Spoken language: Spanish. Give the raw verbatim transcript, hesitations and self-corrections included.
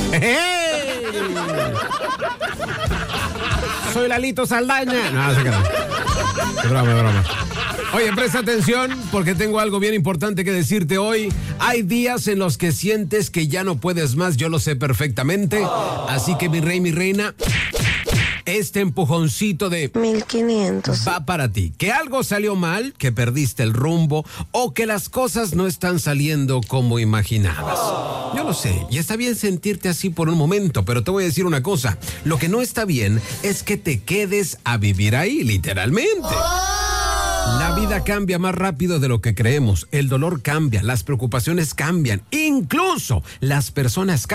¡Hey! Soy Lalito Saldaña. No, se queda. Es broma, es broma. Oye, presta atención porque tengo algo bien importante que decirte hoy. Hay días en los que sientes que ya no puedes más, yo lo sé perfectamente. Así que mi rey, mi reina, este empujoncito de mil quinientos va para ti. Que algo salió mal, que perdiste el rumbo o que las cosas no están saliendo como imaginabas. Yo lo sé, y está bien sentirte así por un momento, pero te voy a decir una cosa. Lo que no está bien es que te quedes a vivir ahí, literalmente. La vida cambia más rápido de lo que creemos. El dolor cambia, las preocupaciones cambian, incluso las personas cambian.